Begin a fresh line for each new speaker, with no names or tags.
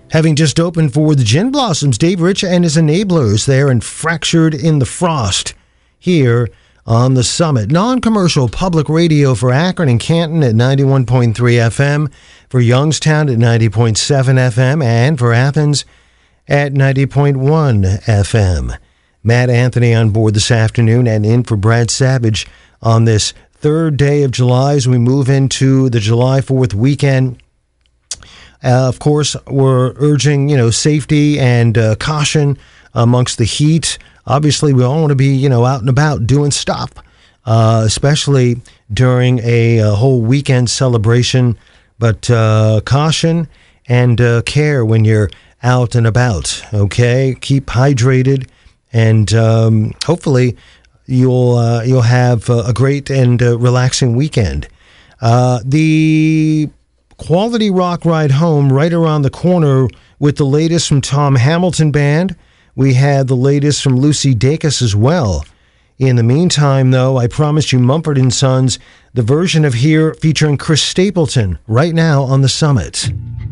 Having just opened for the Gin Blossoms, Dave Richa and his Enablers there and Fractured in the Frost here on the Summit. Non-commercial public radio for Akron and Canton at 91.3 FM, for Youngstown at 90.7 FM, and for Athens at 90.1 FM. Matt Anthony on board this afternoon and in for Brad Savage on this third day of July as we move into the July 4th weekend. Of course, we're urging, safety and caution amongst the heat. Obviously, we all want to be, out and about doing stuff, especially during a whole weekend celebration. But caution and care when you're out and about, okay? Keep hydrated, and hopefully you'll have a great and relaxing weekend. The Quality Rock Ride Home right around the corner with the latest from Tom Hamilton Band. We had the latest from Lucy Dacus as well. In the meantime, though, I promised you Mumford & Sons, the version of Here featuring Chris Stapleton, right now on the Summit.